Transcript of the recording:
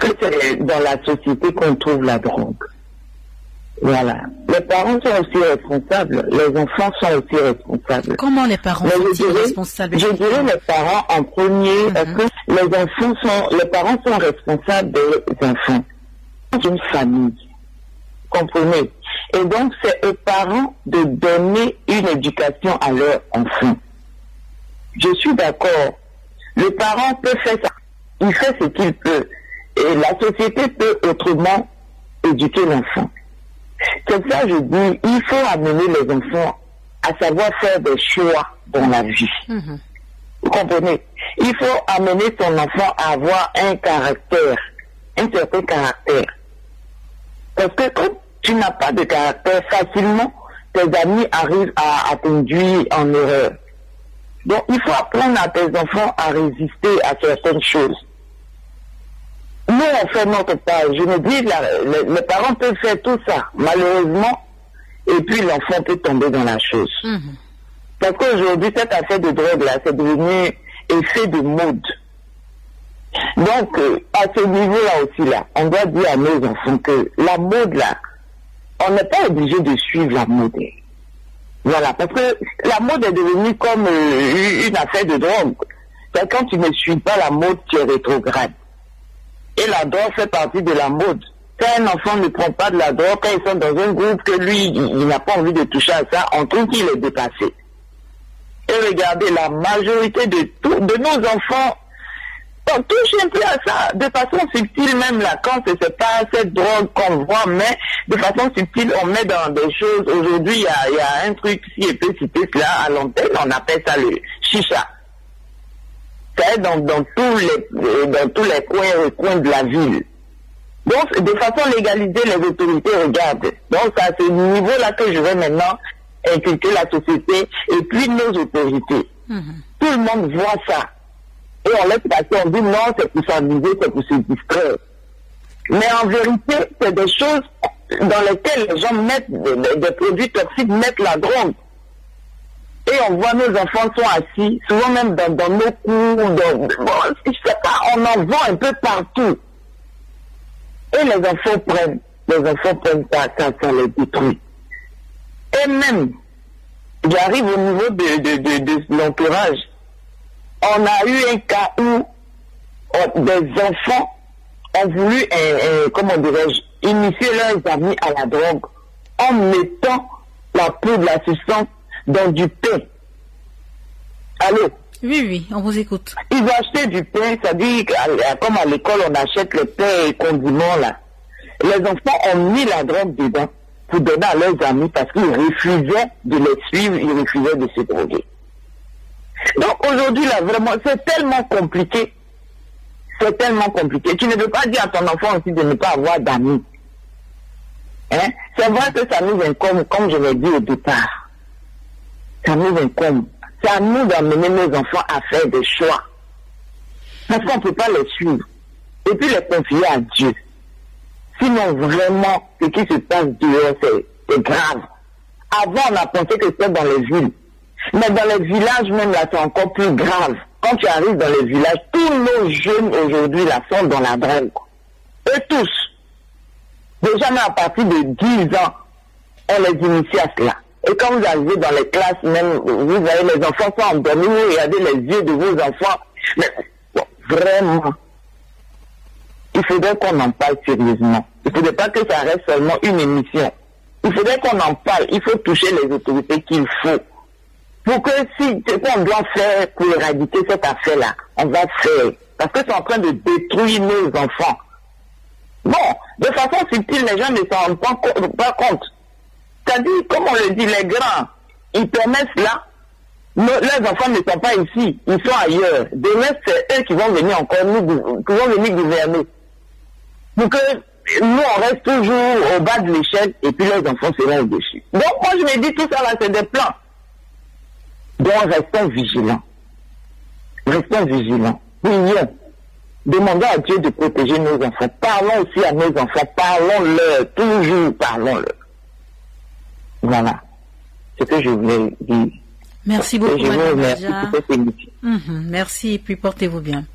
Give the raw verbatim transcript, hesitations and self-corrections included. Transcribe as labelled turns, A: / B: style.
A: que c'est dans la société qu'on trouve la drogue. Voilà. Les parents sont aussi responsables, les enfants sont aussi responsables.
B: Comment les parents sont responsables?
A: Je dirais les parents en premier, mm-hmm. parce que les enfants sont, les parents sont responsables des enfants. C'est une famille. Comprenez? Et donc, c'est aux parents de donner une éducation à leurs enfants. Je suis d'accord. Le parent peut faire ça. Il fait ce qu'il peut. Et la société peut autrement éduquer l'enfant. C'est ça, je dis, il faut amener les enfants à savoir faire des choix dans la vie. Mm-hmm. Vous comprenez? Il faut amener son enfant à avoir un caractère, un certain caractère. Parce que quand tu n'as pas de caractère, facilement, tes amis arrivent à, à t'induire en erreur. Donc, il faut apprendre à tes enfants à résister à certaines choses. Nous, on fait notre part. Je me dis, la, les, les parents peuvent faire tout ça, malheureusement, et puis l'enfant peut tomber dans la chose. Mm-hmm. Parce qu'aujourd'hui, cette affaire de drogue-là, c'est devenu effet de mode. Donc, euh, à ce niveau-là aussi, là, on doit dire à nos enfants que la mode-là, on n'est pas obligé de suivre la mode. Voilà, parce que la mode est devenue comme euh, une affaire de drogue. C'est quand tu ne suis pas la mode, tu es rétrograde. Et la drogue fait partie de la mode. Quand un enfant ne prend pas de la drogue, quand ils sont dans un groupe que lui, il, il n'a pas envie de toucher à ça, on trouve qu'il est dépassé. Et regardez, la majorité de, tout, de nos enfants, on touche un peu à ça, de façon subtile même là, quand ce n'est pas cette drogue qu'on voit, mais de façon subtile, on met dans des choses. Aujourd'hui, il y a, y a un truc, si je peux citer cela à l'antenne, on appelle ça le chicha. C'est dans, dans, tous les, dans tous les coins, coins de la ville. Donc, de façon légalisée, les autorités regardent. Donc, c'est à ce niveau-là que je vais maintenant inculquer la société et puis nos autorités. Mm-hmm. Tout le monde voit ça. Et on laisse passer, on dit non, c'est pour s'amuser, c'est pour se distraire. Mais en vérité, c'est des choses dans lesquelles les gens mettent des, des produits toxiques, mettent la drogue. Et on voit nos enfants sont assis, souvent même dans, dans nos cours, dans, bon, je sais pas, on en voit un peu partout. Et les enfants prennent, les enfants prennent ça, ça, ça les détruit. Et même, j'arrive au niveau de, de, de, de l'entourage. On a eu un cas où on, des enfants ont voulu, euh, euh, comment dirais-je, initier leurs amis à la drogue en mettant la poudre, la substance dans du pain. Allô?
B: Oui, oui, on vous écoute.
A: Ils ont acheté du pain, ça dit comme à l'école on achète le pain et condiments là. Les enfants ont mis la drogue dedans pour donner à leurs amis parce qu'ils refusaient de les suivre, ils refusaient de se droguer. Donc aujourd'hui là vraiment c'est tellement compliqué. C'est tellement compliqué. Tu ne peux pas dire à ton enfant aussi de ne pas avoir d'amis. Hein? C'est vrai que ça nous incombe, comme je l'ai dit au départ. Ça nous incombe. C'est à nous d'amener nos enfants à faire des choix. Parce qu'on ne peut pas les suivre. Et puis les confier à Dieu. Sinon, vraiment, ce qui se passe dehors, c'est grave. Avant, on a pensé que c'était dans les villes. Mais dans les villages, même là, c'est encore plus grave. Quand tu arrives dans les villages, tous nos jeunes aujourd'hui, là, sont dans la drogue. Eux tous. Déjà, même à partir de dix ans, on les initie à cela. Et quand vous arrivez dans les classes, même, vous voyez les enfants sont endormis, vous regardez les yeux de vos enfants. Mais bon, vraiment, il faudrait qu'on en parle sérieusement. Il ne faudrait pas que ça reste seulement une émission. Il faudrait qu'on en parle. Il faut toucher les autorités qu'il faut. Pour que si ce qu'on doit faire pour éradiquer cette affaire-là, on va faire. Parce que c'est en train de détruire nos enfants. Bon, de façon subtile, les gens ne s'en rendent pas, pas compte. C'est-à-dire, comme on le dit, les grands, ils permettent cela. Nos, leurs enfants ne sont pas ici, ils sont ailleurs. Demain, c'est eux qui vont venir encore nous, qui vont venir gouverner. Pour que nous, on reste toujours au bas de l'échelle et puis les enfants seront au-dessus. Donc, moi, je me dis, tout ça là, c'est des plans. Donc, restons vigilants. Restons vigilants. Prions. Demandons à Dieu de protéger nos enfants. Parlons aussi à nos enfants. Parlons-leur. Toujours parlons-leur. Voilà. C'est ce que je voulais dire.
B: Merci beaucoup,
A: Madame
B: Raja.
A: Merci,
B: mmh, merci et puis portez-vous bien.